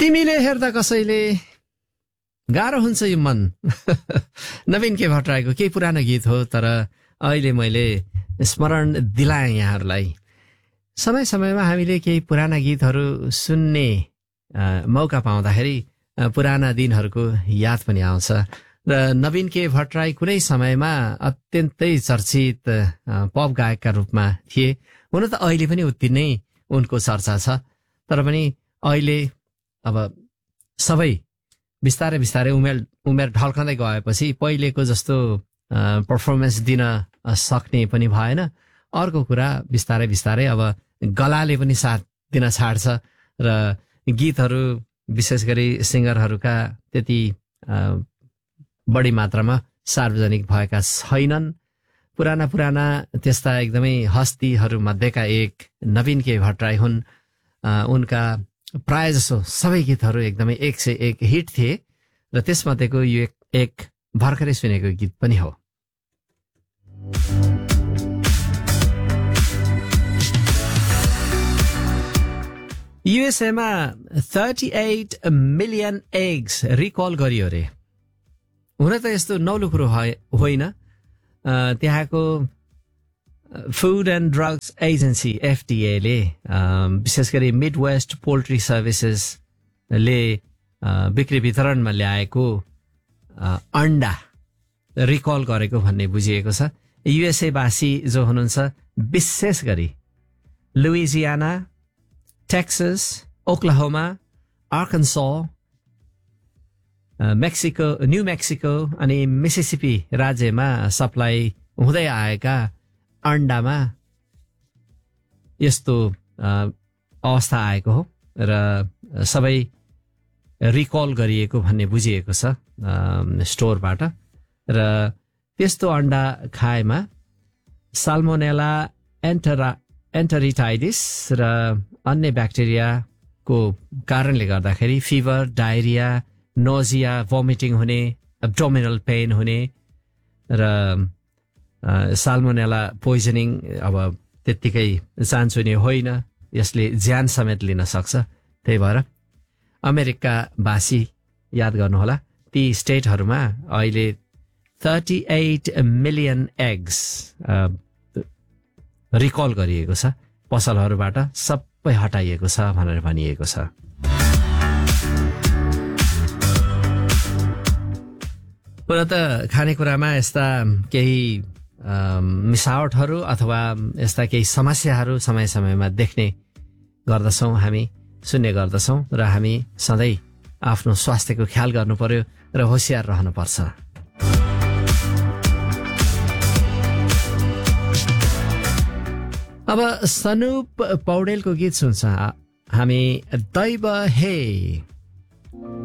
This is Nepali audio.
तिमीले हेर्दा कसैले गाह्रो हुन्छ यो मन नवीन के भट्टराईको केही पुरानो गीत हो तर अहिले मैले स्मरण दिलाएँ यहाँहरूलाई समय समयमा हामीले केही पुराना गीतहरू सुन्ने मौका पाउँदाखेरि पुराना दिनहरूको याद पनि आउँछ र नवीन के भट्टराई कुनै समयमा अत्यन्तै चर्चित पप गायकका रूपमा थिए हुन त अहिले पनि उति नै उनको चर्चा छ तर पनि अहिले अब सबै बिस्तारै बिस्तारै उमेर ढल्कँदै गएपछि पहिलेको जस्तो पर्फर्मेन्स दिन सक्ने पनि भएन अर्को कुरा बिस्तारै बिस्तारै अब गलाले पनि साथ दिन छाड्छ र गीतहरू विशेष गरी सिङ्गरहरूका त्यति बढी मात्रामा सार्वजनिक भएका छैनन् पुराना त्यस्ता एकदमै हस्तीहरू मध्येका एक नवीन के भट्टराई हुन् उनका प्राय जसो सबै गीतहरू एकदमै 101 हिट थिए र त्यसमध्येको यो एक भर्खरै सुनेको गीत पनि हो युएसएमा 38 मिलियन एग्स रिकल गरियो रे हुन त यस्तो नौलो कुरो होइन त्यहाँको food and drugs agency FDA ले विशेष गरी मिडवेस्ट पोल्ट्री सर्भिसेसले बिक्री वितरणमा ल्याएको अन्डा रिकल गरेको भन्ने बुझिएको छ युएसए वासी जो हुनुहुन्छ विशेष गरी Louisiana Texas Oklahoma आर्कान्सो Mexico new Mexico अनि मिसिसिपी राज्यमा सप्लाई हुँदै आएका अन्डामा यस्तो अवस्था आएको हो र सबै रिकल गरिएको भन्ने बुझिएको छ स्टोरबाट र त्यस्तो अन्डा खाएमा साल्मोनेला एन्टरिटाइडिस र अन्य ब्याक्टेरियाको कारणले गर्दाखेरि फिभर डायरिया नोजिया भोमिटिङ हुने एब्डोमिनल पेन हुने र साल्मोनेला पोइजनिङ अब त्यत्तिकै चान्चुने होइन यसले ज्यान समेत लिन सक्छ त्यही भएर अमेरिकावासी याद गर्नुहोला ती स्टेटहरूमा अहिले 38 मिलियन एग्स रिकल गरिएको छ पसलहरूबाट सबै हटाइएको छ भनेर भनिएको छ पुरा त खानेकुरामा यस्ता केही मिसावटहरू अथवा यस्ता केही समस्याहरू समय समयमा देख्ने गर्दछौँ हामी सुन्ने गर्दछौँ र हामी सधैँ आफ्नो स्वास्थ्यको ख्याल गर्नु पर्यो र होसियार रहनुपर्छ अब सनुप पौडेलको गीत सुन्छ हामी दैव हे